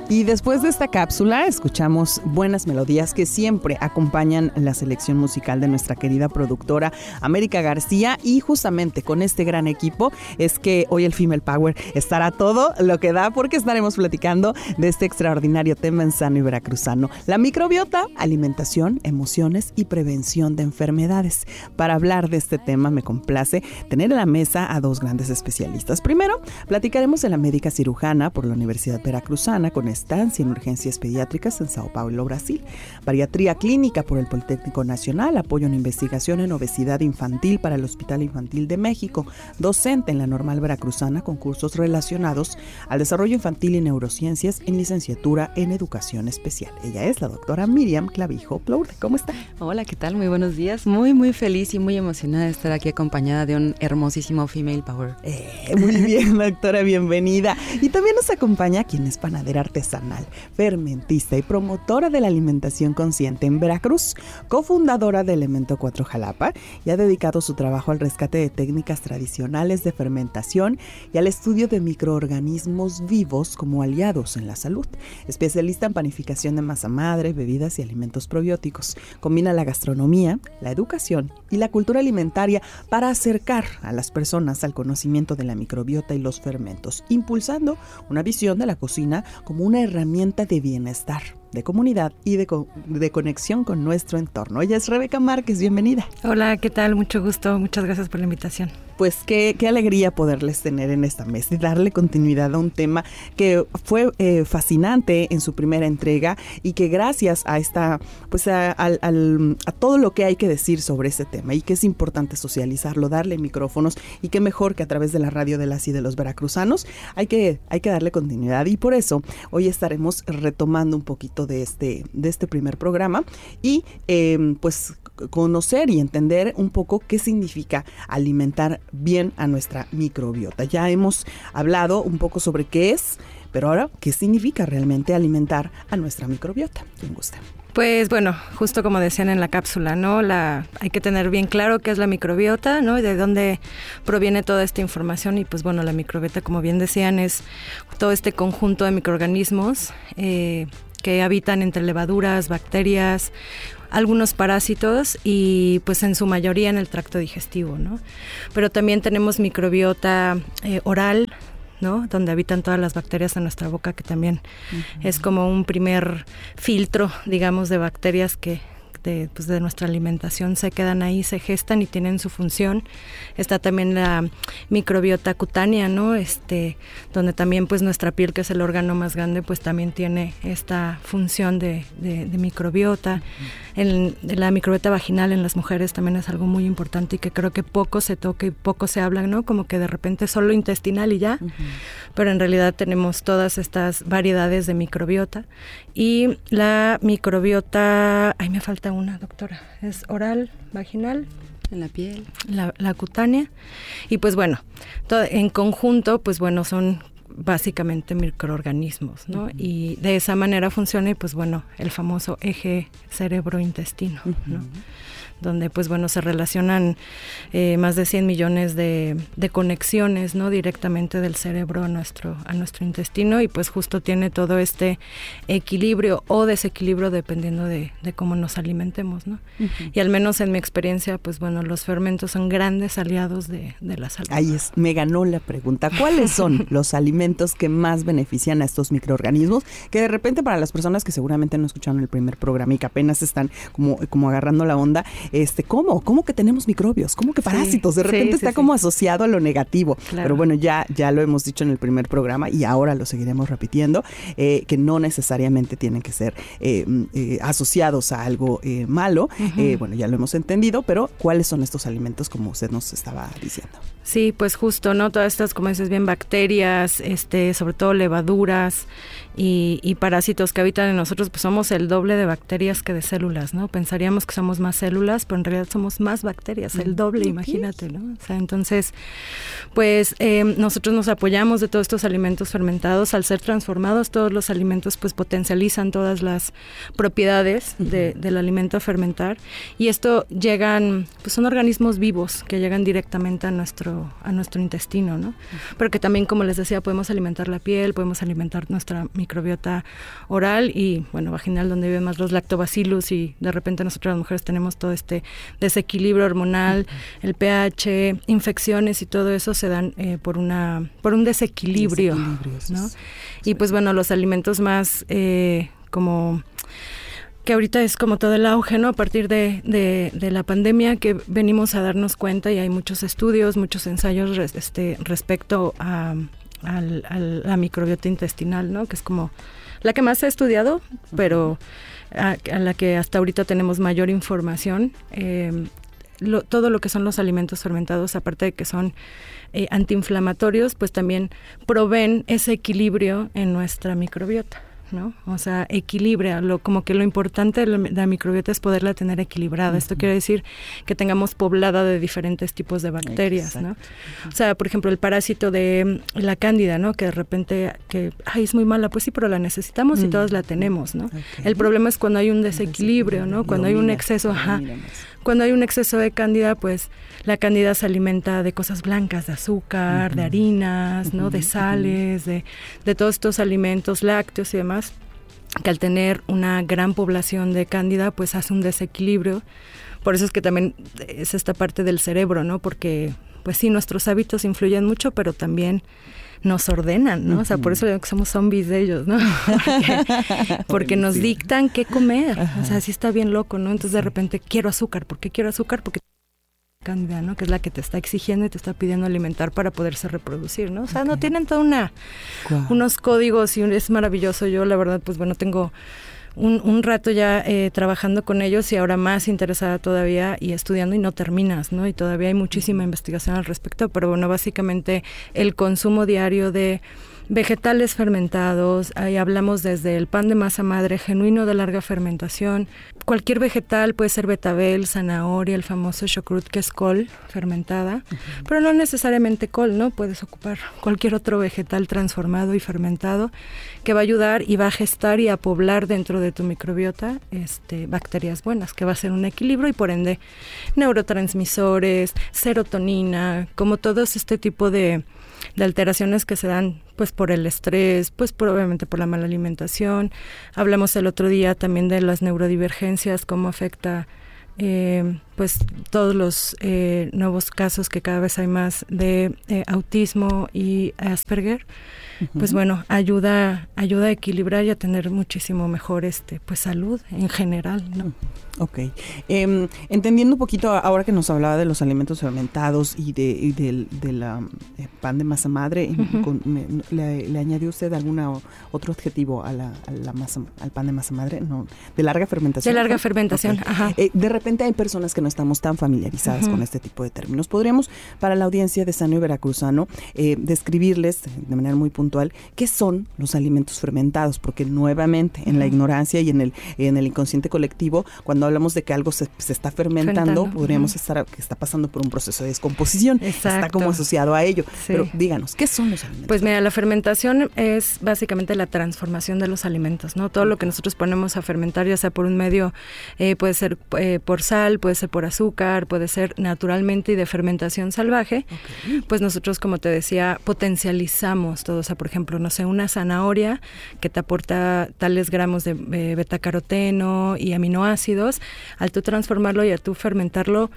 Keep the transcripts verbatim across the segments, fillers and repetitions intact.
Y después de esta cápsula escuchamos buenas melodías que siempre acompañan la selección musical de nuestra querida productora América García, y justamente con este gran equipo es que hoy el Female Power estará todo lo que da, porque estaremos platicando de este extraordinario tema en sano y veracruzano: la microbiota, alimentación, emociones y prevención de enfermedades. Para hablar de este tema me complace tener en la mesa a dos grandes especialistas. Primero, platicaremos de la médica cirujana por la Universidad Veracruzana con estancia en urgencias pediátricas en Sao Paulo, Brasil, bariatría clínica por el Politécnico Nacional, apoyo en investigación en obesidad infantil para el Hospital Infantil de México, docente en la Normal Veracruzana con cursos relacionados al desarrollo infantil y neurociencias en licenciatura en educación especial. Ella es la doctora Miriam Clavijo Plourde. ¿Cómo está? Hola, ¿qué tal? Muy buenos días. Muy, muy feliz y muy emocionada de estar aquí acompañada de un hermosísimo Female Power. Eh, muy bien, doctora, bienvenida. Y también nos acompaña quien es panadera artesanal, fermentista y promotora de la alimentación consciente en Veracruz, cofundadora de Elemento cuatro Jalapa, y ha dedicado su trabajo al rescate de técnicas tradicionales de fermentación y al estudio de microorganismos vivos como aliados en la salud. Especialista en panificación de masa madre, bebidas y alimentos probióticos. Combina la gastronomía, la educación y la cultura alimentaria para acercar a las personas al conocimiento de la microbiota y los fermentos, impulsando una visión de la cocina como una herramienta de bienestar, de comunidad y de, co- de conexión con nuestro entorno. Ella es Rebeca Márquez, bienvenida. Hola, ¿qué tal? Mucho gusto, muchas gracias por la invitación. Pues qué, qué alegría poderles tener en esta mesa y darle continuidad a un tema que fue eh, fascinante en su primera entrega, y que gracias a esta, pues a, a, a, a todo lo que hay que decir sobre ese tema, y que es importante socializarlo, darle micrófonos, y que mejor que a través de la radio de las y de los veracruzanos, hay que, hay que darle continuidad, y por eso hoy estaremos retomando un poquito de este, de este primer programa, y eh, pues conocer y entender un poco qué significa alimentar bien a nuestra microbiota. Ya hemos hablado un poco sobre qué es, pero ahora, ¿qué significa realmente alimentar a nuestra microbiota? ¿Quién gusta? Pues bueno, justo como decían en la cápsula, ¿no? La, hay que tener bien claro qué es la microbiota, ¿no? Y de dónde proviene toda esta información. Y pues bueno, la microbiota, como bien decían, es todo este conjunto de microorganismos eh, que habitan entre levaduras, bacterias, algunos parásitos, y pues en su mayoría en el tracto digestivo, ¿no? Pero también tenemos microbiota eh, oral, ¿no? Donde habitan todas las bacterias en nuestra boca, que también uh-huh. es como un primer filtro, digamos, de bacterias que de, pues de nuestra alimentación se quedan ahí, se gestan y tienen su función. Está también la microbiota cutánea, ¿no? Este, donde también pues nuestra piel, que es el órgano más grande, pues también tiene esta función de, de, de microbiota. Uh-huh. El, la microbiota vaginal en las mujeres también es algo muy importante y que creo que poco se toca y poco se habla, ¿no? Como que de repente solo intestinal y ya, uh-huh. pero en realidad tenemos todas estas variedades de microbiota. Y la microbiota, ay, me falta una, doctora, es oral, vaginal, en la piel, la, la cutánea, y pues bueno, todo, en conjunto, pues bueno, son básicamente microorganismos, ¿no? Uh-huh. Y de esa manera funciona, y pues bueno, el famoso eje cerebro-intestino, uh-huh. ¿no? Donde pues bueno se relacionan eh, más de cien millones de, de conexiones, ¿no? Directamente del cerebro a nuestro, a nuestro intestino, y pues justo tiene todo este equilibrio o desequilibrio dependiendo de, de cómo nos alimentemos, ¿no? Uh-huh. Y al menos en mi experiencia, pues bueno, los fermentos son grandes aliados de, de la salud. Ahí es, me ganó la pregunta. ¿Cuáles son los alimentos que más benefician a estos microorganismos? Que de repente, para las personas que seguramente no escucharon el primer programa y que apenas están como, como agarrando la onda, Este, ¿cómo? ¿Cómo que tenemos microbios? ¿Cómo que parásitos? De repente sí, sí, está sí. como asociado a lo negativo. Claro. Pero bueno, ya, ya lo hemos dicho en el primer programa y ahora lo seguiremos repitiendo, eh, que no necesariamente tienen que ser eh, eh, asociados a algo eh, malo. Uh-huh. Eh, bueno, ya lo hemos entendido, pero ¿cuáles son estos alimentos, como usted nos estaba diciendo? Sí, pues justo, ¿no? Todas estas, como dices bien, bacterias, este, sobre todo levaduras y, y parásitos que habitan en nosotros, pues somos el doble de bacterias que de células, ¿no? Pensaríamos que somos más células, pero en realidad somos más bacterias, el doble, okay. Imagínate, ¿no? O sea, entonces, pues eh, nosotros nos apoyamos de todos estos alimentos fermentados. Al ser transformados, todos los alimentos pues potencializan todas las propiedades uh-huh. de, del alimento a fermentar, y esto llegan, pues son organismos vivos que llegan directamente a nuestro a nuestro intestino, ¿no? Uh-huh. Pero que también, como les decía, podemos podemos alimentar la piel, podemos alimentar nuestra microbiota oral y, bueno, vaginal, donde viven más los lactobacillus, y de repente nosotros las mujeres tenemos todo este desequilibrio hormonal, uh-huh. el pH, infecciones y todo eso se dan eh, por una por un desequilibrio, ¿no? Es, y pues bueno, los alimentos más eh, como que ahorita es como todo el auge, ¿no? A partir de, de, de la pandemia, que venimos a darnos cuenta, y hay muchos estudios, muchos ensayos res, este, respecto a, a, a la microbiota intestinal, ¿no? Que es como la que más se ha estudiado, pero a, a la que hasta ahorita tenemos mayor información. Eh, lo, todo lo que son los alimentos fermentados, aparte de que son eh, antiinflamatorios, pues también proveen ese equilibrio en nuestra microbiota, ¿no? O sea, equilibra, lo, como que lo importante de la, de la microbiota es poderla tener equilibrada. Uh-huh. Esto quiere decir que tengamos poblada de diferentes tipos de bacterias, exacto, ¿no? Uh-huh. O sea, por ejemplo, el parásito de la cándida, ¿no? Que de repente, que, ay, es muy mala, pues sí, pero la necesitamos uh-huh. y todas la tenemos, ¿no? Okay. El problema es cuando hay un desequilibrio, ¿no? Cuando hay un exceso, ajá. Cuando hay un exceso de cándida, pues la cándida se alimenta de cosas blancas, de azúcar, uh-huh. de harinas, ¿no? Uh-huh. De sales, de, de todos estos alimentos lácteos y demás, que al tener una gran población de cándida, pues hace un desequilibrio. Por eso es que también es esta parte del cerebro, ¿no? Porque, pues sí, nuestros hábitos influyen mucho, pero también nos ordenan, ¿no? Uh-huh. O sea, por eso digo que somos zombies de ellos, ¿no? Porque, porque nos dictan qué comer. Uh-huh. O sea, sí está bien loco, ¿no? Entonces, de repente, quiero azúcar. ¿Por qué quiero azúcar? Porque cándida, ¿no? Que es la que te está exigiendo y te está pidiendo alimentar para poderse reproducir, ¿no? O sea, okay. no tienen toda una wow. unos códigos y un, es maravilloso. Yo, la verdad, pues bueno, tengo un, un rato ya eh, trabajando con ellos y ahora más interesada todavía y estudiando, y no terminas, ¿no? Y todavía hay muchísima investigación al respecto, pero bueno, básicamente el consumo diario de vegetales fermentados, ahí hablamos desde el pan de masa madre genuino de larga fermentación, cualquier vegetal, puede ser betabel, zanahoria, el famoso chucrut, que es col fermentada, uh-huh. pero no necesariamente col, ¿no? Puedes ocupar cualquier otro vegetal transformado y fermentado que va a ayudar y va a gestar y a poblar dentro de tu microbiota este, bacterias buenas, que va a ser un equilibrio y por ende neurotransmisores, serotonina, como todos este tipo de de alteraciones que se dan pues por el estrés, pues por, obviamente por la mala alimentación. Hablamos el otro día también de las neurodivergencias, cómo afecta eh, pues todos los eh, nuevos casos que cada vez hay más de eh, autismo y Asperger. Uh-huh. Pues bueno, ayuda ayuda a equilibrar y a tener muchísimo mejor este pues salud en general, ¿no? Ok. Eh, entendiendo un poquito, ahora que nos hablaba de los alimentos fermentados y de, y de, de la eh, pan de masa madre, uh-huh. con, me, le, ¿le añadió usted algún otro adjetivo a la, a la masa, al pan de masa madre? No, de larga fermentación. De larga fermentación, okay. ajá. Eh, de repente hay personas que no estamos tan familiarizadas uh-huh. con este tipo de términos. ¿Podríamos, para la audiencia de Sano y Veracruzano, eh, describirles de manera muy puntual qué son los alimentos fermentados? Porque nuevamente, en uh-huh. la ignorancia y en el, en el inconsciente colectivo, cuando hablamos de que algo se, se está fermentando, Fermentando. podríamos uh-huh. estar que está pasando por un proceso de descomposición. Exacto. Está como asociado a ello. Sí. Pero díganos, ¿qué son los alimentos? Pues mira, la fermentación es básicamente la transformación de los alimentos, ¿no? Todo uh-huh. lo que nosotros ponemos a fermentar, ya sea por un medio, eh, puede ser eh, por sal, puede ser por azúcar, puede ser naturalmente y de fermentación salvaje, okay. pues nosotros, como te decía, potencializamos todo. O sea, por ejemplo, no sé, una zanahoria que te aporta tales gramos de eh, betacaroteno y aminoácidos, al tú transformarlo y al tú fermentarlo,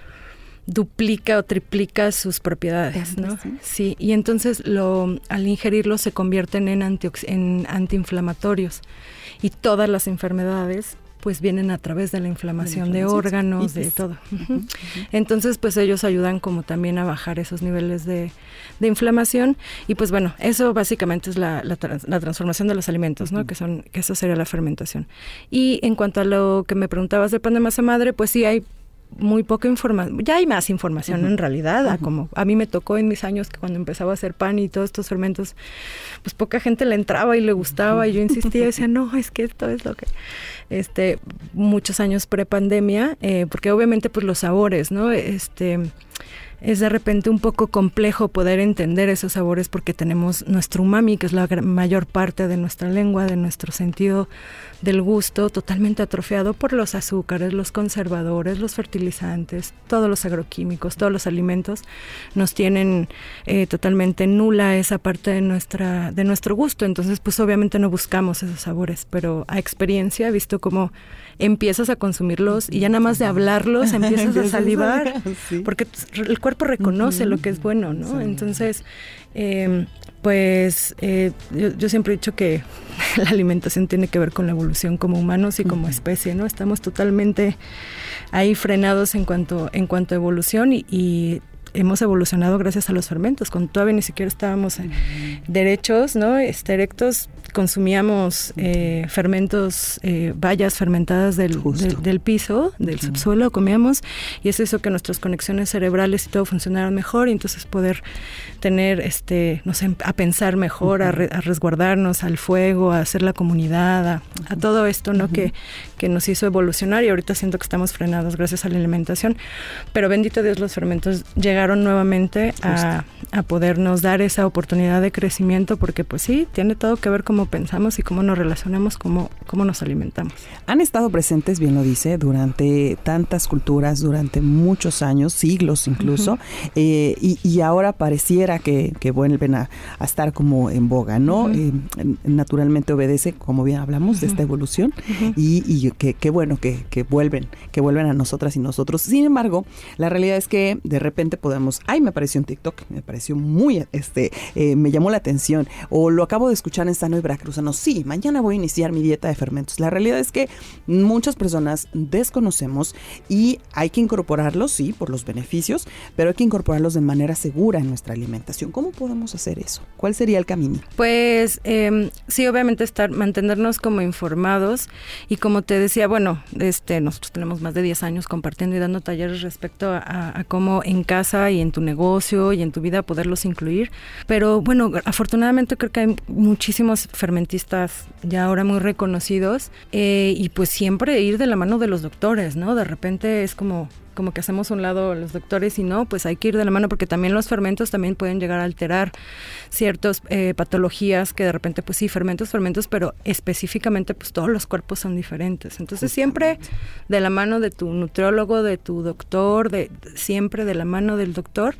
duplica o triplica sus propiedades, ¿no? Sí. sí, y entonces lo, al ingerirlo se convierten en, antiox- en antiinflamatorios y todas las enfermedades pues vienen a través de la inflamación de, de órganos, de todo. Uh-huh. Uh-huh. Entonces, pues ellos ayudan como también a bajar esos niveles de, de inflamación y pues bueno, eso básicamente es la, la, trans, la transformación de los alimentos, ¿no? Uh-huh. Que son, que eso sería la fermentación. Y en cuanto a lo que me preguntabas del pan de masa madre, pues sí hay muy poca información, ya hay más información uh-huh. en realidad, uh-huh. como a mí me tocó en mis años que cuando empezaba a hacer pan y todos estos fermentos, pues poca gente le entraba y le gustaba uh-huh. y yo insistía y decía, no, es que esto es lo que, este, muchos años pre-pandemia, eh, porque obviamente pues los sabores, ¿no? Este, es de repente un poco complejo poder entender esos sabores porque tenemos nuestro umami, que es la mayor parte de nuestra lengua, de nuestro sentido del gusto, totalmente atrofiado por los azúcares, los conservadores, los fertilizantes, todos los agroquímicos, todos los alimentos nos tienen eh, totalmente nula esa parte de nuestra de nuestro gusto. Entonces, pues obviamente no buscamos esos sabores, pero a experiencia he visto cómo empiezas a consumirlos y ya nada más de hablarlos empiezas a salivar, sí. porque el cuerpo reconoce uh-huh. lo que es bueno, ¿no? Sí. Entonces, eh, pues eh, yo, yo siempre he dicho que la alimentación tiene que ver con la evolución como humanos y como uh-huh. especie, ¿no? Estamos totalmente ahí frenados en cuanto, en cuanto a evolución y, y hemos evolucionado gracias a los fermentos. Cuando todavía ni siquiera estábamos uh-huh. derechos, ¿no? Este, erectos, consumíamos eh, fermentos, eh, bayas fermentadas del, de, del piso, del uh-huh. subsuelo, comíamos, y eso hizo que nuestras conexiones cerebrales y todo funcionaran mejor, y entonces poder tener, este, no sé, a pensar mejor, uh-huh. a, re, a resguardarnos al fuego, a hacer la comunidad, a, uh-huh. a todo esto, ¿no? Uh-huh. que, que nos hizo evolucionar, y ahorita siento que estamos frenados gracias a la alimentación, pero bendito Dios, los fermentos llegaron nuevamente a, a podernos dar esa oportunidad de crecimiento, porque pues sí, tiene todo que ver cómo pensamos y cómo nos relacionamos, cómo, cómo nos alimentamos. Han estado presentes, bien lo dice, durante tantas culturas, durante muchos años, siglos incluso, uh-huh. eh, y, y ahora pareciera que, que vuelven a, a estar como en boga, ¿no? Uh-huh. Eh, naturalmente obedece, como bien hablamos, uh-huh. de esta evolución, uh-huh. y, y que, que bueno que, que vuelven, que vuelven a nosotras y nosotros. Sin embargo, la realidad es que de repente podemos, ay, me apareció en TikTok, me pareció muy, este, eh, me llamó la atención, o lo acabo de escuchar en Sano y Veracruzano, sí, mañana voy a iniciar mi dieta de fermentos. La realidad es que muchas personas desconocemos y hay que incorporarlos, sí, por los beneficios, pero hay que incorporarlos de manera segura en nuestra alimentación. ¿Cómo podemos hacer eso? ¿Cuál sería el camino? Pues eh, sí, obviamente estar, mantenernos como informados, y como te decía, bueno, este, nosotros tenemos más de diez años compartiendo y dando talleres respecto a, a, a cómo en casa y en tu negocio y en tu vida poderlos incluir, pero bueno, afortunadamente creo que hay muchísimos fermentistas ya ahora muy reconocidos, eh, y pues siempre ir de la mano de los doctores, ¿no? De repente es como como que hacemos a un lado los doctores y no, pues hay que ir de la mano, porque también los fermentos también pueden llegar a alterar ciertas eh, patologías que de repente, pues sí, fermentos, fermentos, pero específicamente pues todos los cuerpos son diferentes. Entonces siempre de la mano de tu nutriólogo, de tu doctor, de siempre de la mano del doctor.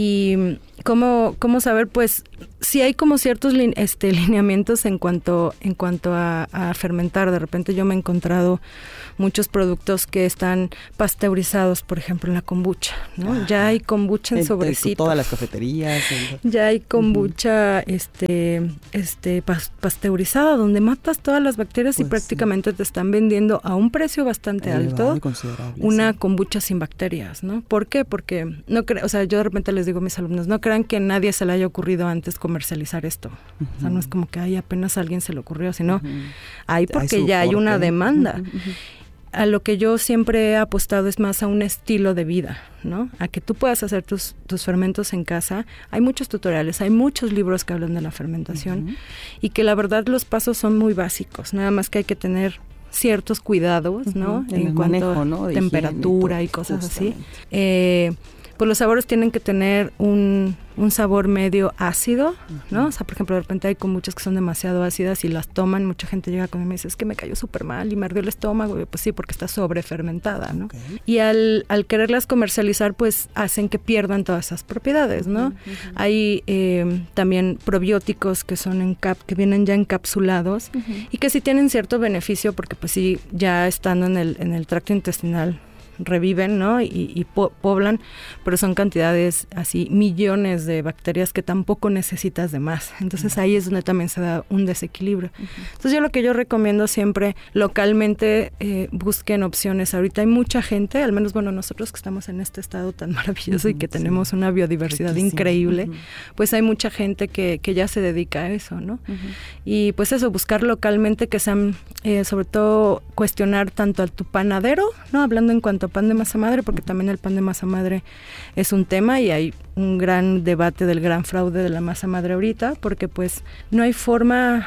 Y cómo, cómo saber, pues sí hay como ciertos line, este, lineamientos en cuanto, en cuanto a, a fermentar. De repente yo me he encontrado muchos productos que están pasteurizados, por ejemplo, en la kombucha, ¿no? Ah, ya hay kombucha en, en sobrecito. Todas las cafeterías. En... Ya hay kombucha uh-huh. este, este, pas, pasteurizada, donde matas todas las bacterias, pues, y prácticamente sí. te están vendiendo a un precio bastante elevado, alto una sí. kombucha sin bacterias, ¿no? ¿Por qué? Porque no cre- o sea, yo de repente les digo a mis alumnos, no crean que a nadie se le haya ocurrido antes comercializar esto. Uh-huh. O sea, no es como que ay, apenas a alguien se le ocurrió, sino uh-huh. hay porque hay ya hay una demanda. Uh-huh. Uh-huh. A lo que yo siempre he apostado es más a un estilo de vida, ¿no? A que tú puedas hacer tus, tus fermentos en casa. Hay muchos tutoriales, hay muchos libros que hablan de la fermentación, uh-huh. y que la verdad los pasos son muy básicos, nada más que hay que tener ciertos cuidados, ¿no? Uh-huh. En, en cuanto manejo, ¿no? De temperatura y, y cosas justamente. Así. Eh, pues los sabores tienen que tener un, un sabor medio ácido, ¿no? Uh-huh. O sea, por ejemplo, de repente hay kombuchas que son demasiado ácidas y las toman, mucha gente llega conmigo y me dice, es que me cayó súper mal y me ardió el estómago. Y pues sí, porque está sobrefermentada, ¿no? Okay. Y al, al quererlas comercializar, pues hacen que pierdan todas esas propiedades, ¿no? Uh-huh. Hay eh, también probióticos que son en cap, que vienen ya encapsulados, uh-huh. y que sí tienen cierto beneficio porque pues sí, ya estando en el, en el tracto intestinal, reviven, ¿no? Y, y po- poblan, pero son cantidades así, millones de bacterias que tampoco necesitas de más. Entonces uh-huh. ahí es donde también se da un desequilibrio. Uh-huh. Entonces yo lo que yo recomiendo siempre, localmente eh, busquen opciones. Ahorita hay mucha gente, al menos bueno, nosotros que estamos en este estado tan maravilloso uh-huh, y que tenemos sí. una biodiversidad Riquísimo. Increíble, uh-huh. pues hay mucha gente que, que ya se dedica a eso, ¿no? Uh-huh. Y pues eso, buscar localmente que sean, eh, sobre todo cuestionar tanto a tu panadero, ¿no? Hablando en cuanto pan de masa madre, porque también el pan de masa madre es un tema y hay un gran debate del gran fraude de la masa madre ahorita, porque pues no hay forma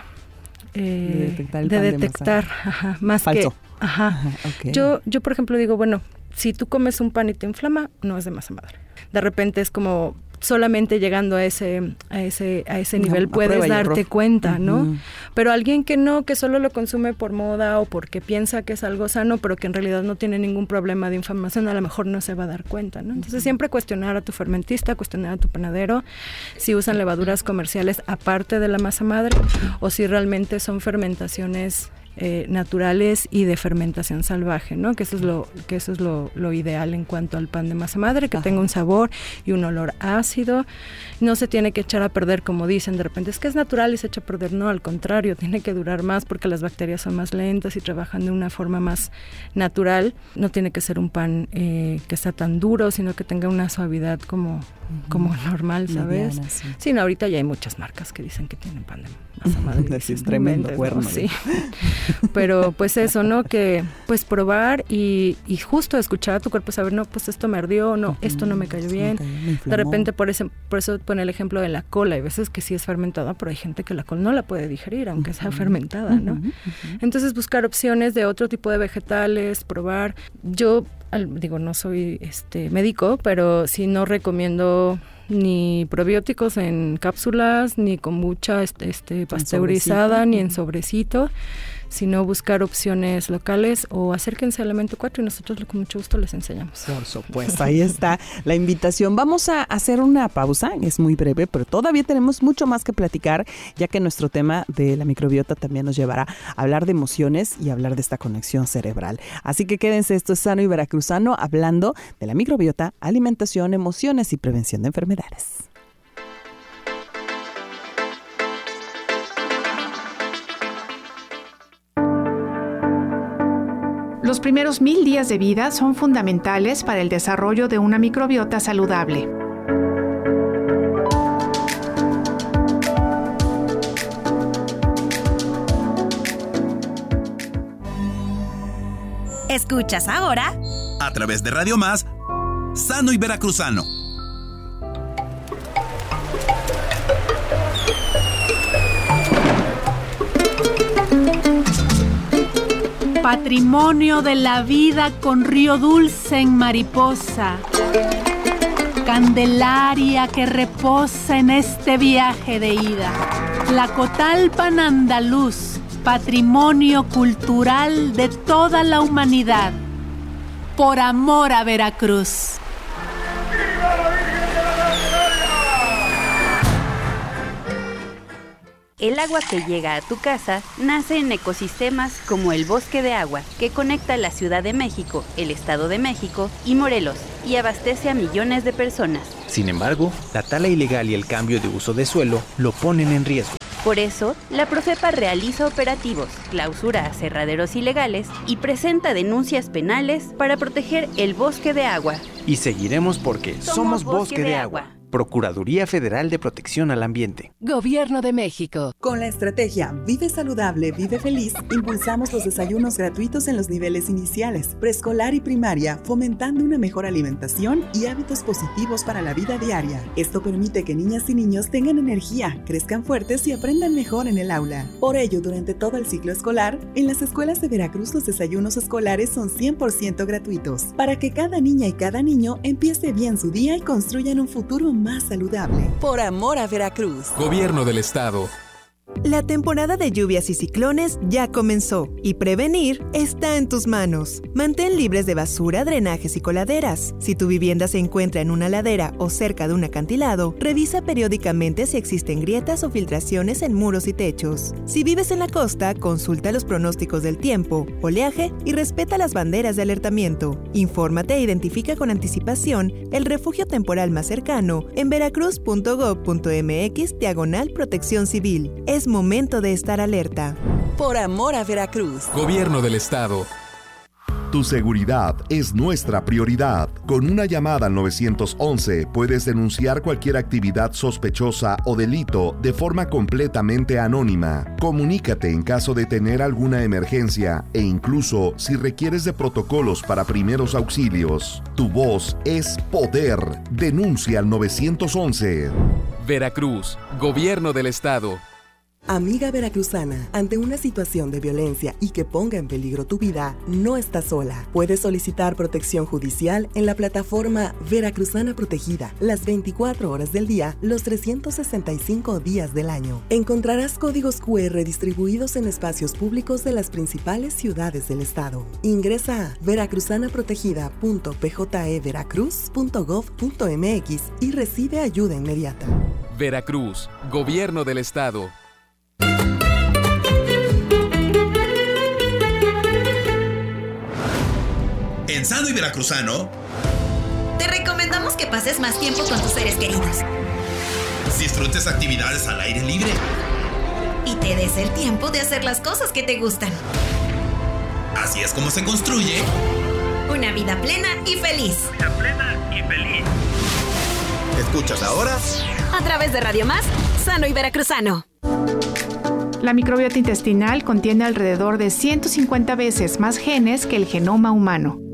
eh, de detectar, de detectar de ajá, más falso. que ajá. Ajá, okay. Yo, yo por ejemplo digo, bueno, si tú comes un pan y te inflama, no es de masa madre. De repente es como solamente llegando a ese a ese a ese nivel no, puedes darte cuenta, ¿no? Uh-huh. Pero alguien que no, que solo lo consume por moda o porque piensa que es algo sano, pero que en realidad no tiene ningún problema de inflamación, a lo mejor no se va a dar cuenta, ¿no? Entonces uh-huh. siempre cuestionar a tu fermentista, cuestionar a tu panadero si usan levaduras comerciales aparte de la masa madre o si realmente son fermentaciones Eh, naturales y de fermentación salvaje, ¿no? Que eso es lo que eso es lo, lo ideal en cuanto al pan de masa madre, que Ajá. tenga un sabor y un olor ácido. No se tiene que echar a perder, como dicen de repente, es que es natural y se echa a perder. No, al contrario, tiene que durar más porque las bacterias son más lentas y trabajan de una forma más natural. No tiene que ser un pan eh, que está tan duro, sino que tenga una suavidad como, uh-huh. como normal, ¿sabes? Mediana, sí. sí, no, ahorita ya hay muchas marcas que dicen que tienen pan de masa madre. Sí, es tremendo cuerno. ¿no? Sí. Pero pues eso, ¿no? Que pues probar y, y justo escuchar a tu cuerpo, saber, no, pues esto me ardió, no, uh-huh. esto no me cayó bien. Me cayó, me de repente por ese, por eso pone el ejemplo de la col. Hay veces que sí es fermentada, pero hay gente que la col no la puede digerir, aunque uh-huh. sea fermentada, ¿no? Uh-huh. Uh-huh. Entonces buscar opciones de otro tipo de vegetales, probar. Yo al, digo, no soy este médico, pero sí no recomiendo ni probióticos en cápsulas, ni kombucha este, este pasteurizada, ni en sobrecito, sino buscar opciones locales o acérquense al Elemento cuatro y nosotros con mucho gusto les enseñamos. Por supuesto, ahí está la invitación. Vamos a hacer una pausa, es muy breve, pero todavía tenemos mucho más que platicar, ya que nuestro tema de la microbiota también nos llevará a hablar de emociones y hablar de esta conexión cerebral. Así que quédense, esto es Sano y Veracruzano, hablando de la microbiota, alimentación, emociones y prevención de enfermedades. Los primeros mil días de vida son fundamentales para el desarrollo de una microbiota saludable. Escuchas ahora, a través de Radio Más, Sano y Veracruzano. Patrimonio de la vida con río dulce en mariposa, Candelaria que reposa en este viaje de ida, Tlacotalpan andaluz, patrimonio cultural de toda la humanidad, por amor a Veracruz. El agua que llega a tu casa nace en ecosistemas como el Bosque de Agua, que conecta la Ciudad de México, el Estado de México y Morelos, y abastece a millones de personas. Sin embargo, la tala ilegal y el cambio de uso de suelo lo ponen en riesgo. Por eso, la Profepa realiza operativos, clausura aserraderos ilegales y presenta denuncias penales para proteger el Bosque de Agua. Y seguiremos porque somos, somos Bosque, Bosque de, de Agua. Agua. Procuraduría Federal de Protección al Ambiente. Gobierno de México. Con la estrategia Vive Saludable, Vive Feliz, impulsamos los desayunos gratuitos en los niveles iniciales, preescolar y primaria, fomentando una mejor alimentación y hábitos positivos para la vida diaria. Esto permite que niñas y niños tengan energía, crezcan fuertes y aprendan mejor en el aula. Por ello, durante todo el ciclo escolar, en las escuelas de Veracruz los desayunos escolares son cien por ciento gratuitos, para que cada niña y cada niño empiece bien su día y construyan un futuro más saludable. Por amor a Veracruz. Gobierno del Estado. La temporada de lluvias y ciclones ya comenzó y prevenir está en tus manos. Mantén libres de basura, drenajes y coladeras. Si tu vivienda se encuentra en una ladera o cerca de un acantilado, revisa periódicamente si existen grietas o filtraciones en muros y techos. Si vives en la costa, consulta los pronósticos del tiempo, oleaje y respeta las banderas de alertamiento. Infórmate e identifica con anticipación el refugio temporal más cercano en veracruz punto gob punto mx diagonal protección civil. Es momento de estar alerta. Por amor a Veracruz. Gobierno del Estado. Tu seguridad es nuestra prioridad. Con una llamada al nueve once puedes denunciar cualquier actividad sospechosa o delito de forma completamente anónima. Comunícate en caso de tener alguna emergencia e incluso si requieres de protocolos para primeros auxilios. Tu voz es poder. Denuncia al nueve once. Veracruz, Gobierno del Estado. Amiga veracruzana, ante una situación de violencia y que ponga en peligro tu vida, no estás sola. Puedes solicitar protección judicial en la plataforma Veracruzana Protegida, las veinticuatro horas del día, los trescientos sesenta y cinco días del año. Encontrarás códigos cu erre distribuidos en espacios públicos de las principales ciudades del estado. Ingresa a veracruzana protegida punto p j e veracruz punto gov punto m x y recibe ayuda inmediata. Veracruz, Gobierno del Estado. En Sano y Veracruzano, te recomendamos que pases más tiempo con tus seres queridos. Disfrutes actividades al aire libre. Y te des el tiempo de hacer las cosas que te gustan. Así es como se construye una vida plena y feliz. Vida plena y feliz. ¿Escuchas ahora? A través de Radio Más, Sano y Veracruzano. La microbiota intestinal contiene alrededor de ciento cincuenta veces más genes que el genoma humano.